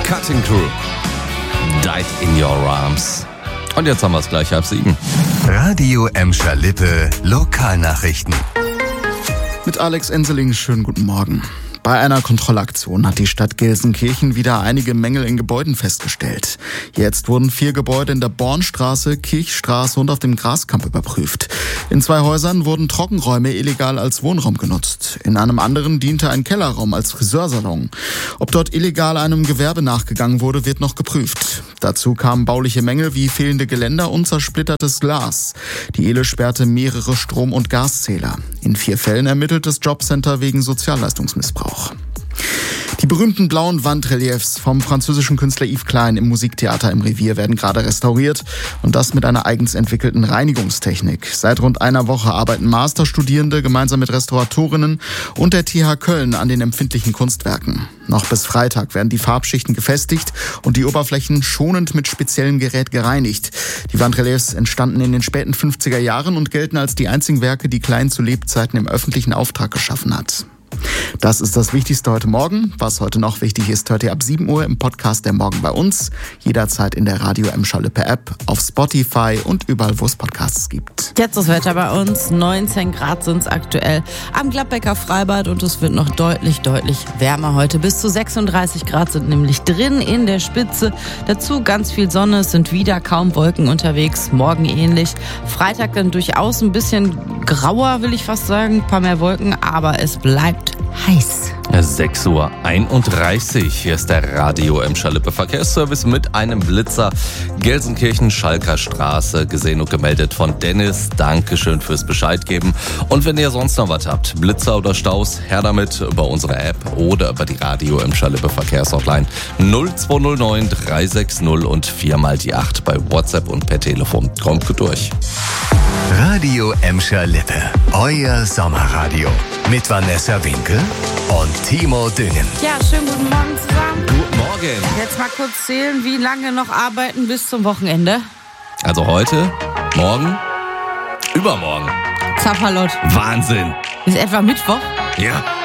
Cutting Crew. Died in Your Arms. Und jetzt haben wir es gleich 6:30. Radio Emscher Lippe Lokalnachrichten. Mit Alex Enseling, schönen guten Morgen. Bei einer Kontrollaktion hat die Stadt Gelsenkirchen wieder einige Mängel in Gebäuden festgestellt. Jetzt wurden 4 Gebäude in der Bornstraße, Kirchstraße und auf dem Graskamp überprüft. In 2 Häusern wurden Trockenräume illegal als Wohnraum genutzt. In einem anderen diente ein Kellerraum als Friseursalon. Ob dort illegal einem Gewerbe nachgegangen wurde, wird noch geprüft. Dazu kamen bauliche Mängel wie fehlende Geländer und zersplittertes Glas. Die ELE sperrte mehrere Strom- und Gaszähler. In 4 Fällen ermittelt das Jobcenter wegen Sozialleistungsmissbrauch. Die berühmten blauen Wandreliefs vom französischen Künstler Yves Klein im Musiktheater im Revier werden gerade restauriert und das mit einer eigens entwickelten Reinigungstechnik. Seit rund einer Woche arbeiten Masterstudierende gemeinsam mit Restauratorinnen und der TH Köln an den empfindlichen Kunstwerken. Noch bis Freitag werden die Farbschichten gefestigt und die Oberflächen schonend mit speziellem Gerät gereinigt. Die Wandreliefs entstanden in den späten 50er Jahren und gelten als die einzigen Werke, die Klein zu Lebzeiten im öffentlichen Auftrag geschaffen hat. Das ist das Wichtigste heute Morgen. Was heute noch wichtig ist, hört ihr ab 7 Uhr im Podcast der Morgen bei uns. Jederzeit in der Radio Emscher Lippe App, auf Spotify und überall, wo es Podcasts gibt. Jetzt das Wetter bei uns. 19 Grad sind es aktuell am Gladbecker Freibad und es wird noch deutlich wärmer heute. Bis zu 36 Grad sind nämlich drin in der Spitze. Dazu ganz viel Sonne, es sind wieder kaum Wolken unterwegs. Morgen ähnlich. Freitag dann durchaus ein bisschen grauer, will ich fast sagen. Ein paar mehr Wolken, aber es bleibt heiß. 6:31 Uhr. Hier ist der Radio Emscher Lippe Verkehrsservice mit einem Blitzer. Gelsenkirchen, Schalker Straße, gesehen und gemeldet von Dennis. Dankeschön fürs Bescheid geben. Und wenn ihr sonst noch was habt, Blitzer oder Staus, her damit über unsere App oder über die Radio Emscher Lippe Verkehrshotline 0209 360 und 4x8 bei WhatsApp und per Telefon. Kommt gut durch. Radio Emscher Lippe, euer Sommerradio. Mit Vanessa Winkel und Timo Düngen. Ja, schönen guten Morgen zusammen. Guten Morgen. Jetzt mal kurz zählen, wie lange noch arbeiten bis zum Wochenende. Also heute, morgen, übermorgen. Zapperlott. Wahnsinn. Ist etwa Mittwoch? Ja.